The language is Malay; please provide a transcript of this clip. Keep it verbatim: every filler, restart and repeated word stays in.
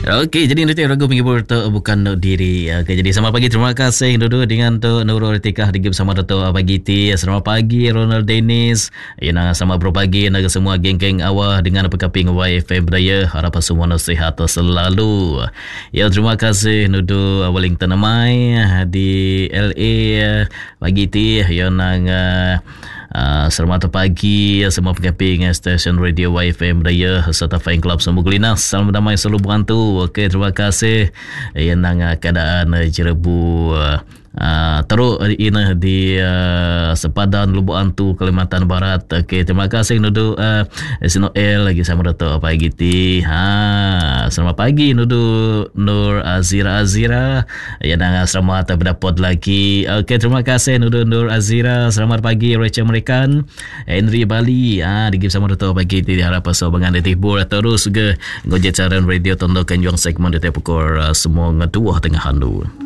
Okey, jadi nanti ragu menghibur tu bukan untuk diri. Okey, jadi selamat pagi. Terima kasih Dudu dengan tu Nurul Tikah di bersama tu pagi ti. Selamat pagi Ronald Dennis. Ya nang sama bro pagi naga semua geng-geng awah dengan pekaping Y F M Beraya. Harap semua nasihat selalu. Ya terima kasih Nudu Wellington Amai di L A pagi ti. Ya nang Uh, selamat pagi semua pengaping stesen radio Y F M Beraya serta fan club semua Gelinas. Salam damai selalu berantu. Okey, terima kasih. Yang nang keadaan jerebu uh, Uh, teruk ini di uh, sepadan Lubuk Antu Kalimantan Barat. Okey, terima kasih Nudu uh, Sinoel lagi sama Dato' pagi ti. Ha, selamat pagi Nudu Nur Azira Azira. Ya dan selamat berdapat lagi. Okey, terima kasih Nudu Nur Azira. Selamat pagi Rachel American. Henry Bali. Ha, digib sama Dato' pagi ti diharap pasal bangan ditibur terus ke Gojek Caran Radio tondokan juang segmen di pukul uh, semua ngedua tengah handu.